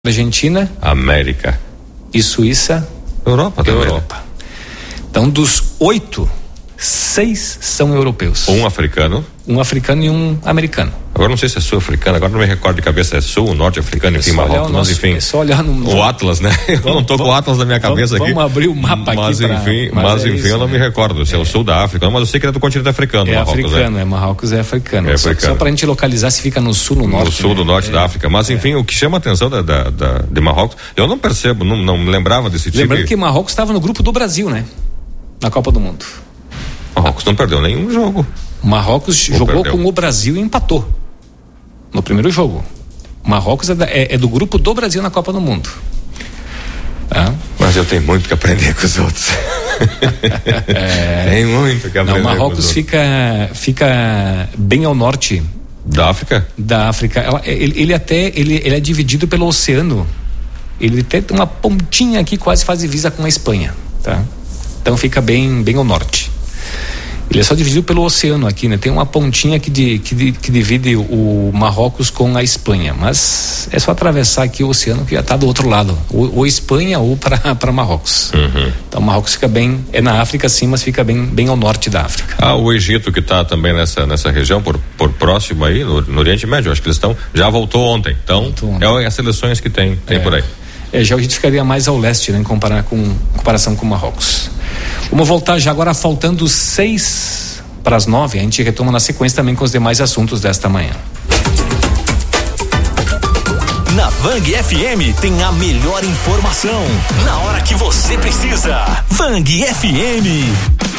Argentina, América e Suíça, Europa também. Europa. Então, dos 8, 6 são europeus. Um africano e um americano. Agora não sei se é sul-africano, agora não me recordo de cabeça, é sul, norte-africano, enfim, Marrocos, mas enfim. É só olhar o Atlas, né? Eu não tô com o Atlas na minha cabeça aqui. Vamos abrir o mapa mas, aqui. Mas enfim, eu não me recordo se é o sul da África, mas eu sei que é do continente africano. É Marrocos, africano, Marrocos é africano. É africano. Só pra gente localizar se fica no sul, no norte. No sul, do norte da África. Mas enfim, o que chama a atenção de Marrocos, eu não percebo, não me lembrava desse tipo. Lembrando que Marrocos estava no grupo do Brasil, né? Na Copa do Mundo. Marrocos não perdeu nenhum jogo. Marrocos jogou com o Brasil e empatou no primeiro jogo. Marrocos é do grupo do Brasil na Copa do Mundo. Tá? Mas eu tenho muito que aprender com os outros. Tem muito que aprender. Não, Marrocos fica bem ao norte da África. Ele é dividido pelo oceano. Ele tem uma pontinha aqui, quase faz divisa com a Espanha, tá? Então fica bem ao norte. Ele é só dividido pelo oceano aqui, né? Tem uma pontinha que divide o Marrocos com a Espanha, mas é só atravessar aqui o oceano que já está do outro lado, ou Espanha ou para Marrocos. Uhum. Então Marrocos fica bem, é na África sim, mas fica bem ao norte da África. O Egito que está também nessa região, por próximo aí, no Oriente Médio, acho que eles já voltou ontem, então é as seleções que tem por aí. Já o Egito ficaria mais ao leste, né, em comparação com Marrocos. Vamos voltar já agora, faltando 6:09. A gente retoma na sequência também com os demais assuntos desta manhã. Na Vang FM tem a melhor informação na hora que você precisa. Vang FM.